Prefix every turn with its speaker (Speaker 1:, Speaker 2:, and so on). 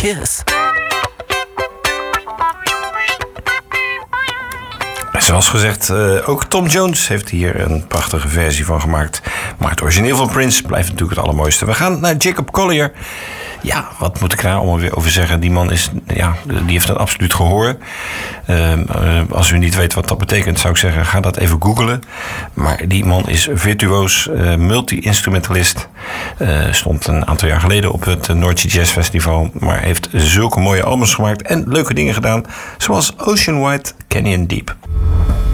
Speaker 1: Kiss.
Speaker 2: Zoals gezegd, ook Tom Jones heeft hier een prachtige versie van gemaakt. Maar het origineel van Prince blijft natuurlijk het allermooiste. We gaan naar Jacob Collier. Ja, wat moet ik daar allemaal weer over zeggen? Die man is, die heeft een absoluut gehoor. Als u niet weet wat dat betekent, zou ik zeggen, ga dat even googlen. Maar die man is virtuoos, multi-instrumentalist. Stond een aantal jaar geleden op het Noordse Jazz Festival. Maar heeft zulke mooie albums gemaakt en leuke dingen gedaan. Zoals Ocean Wide, Canyon Deep.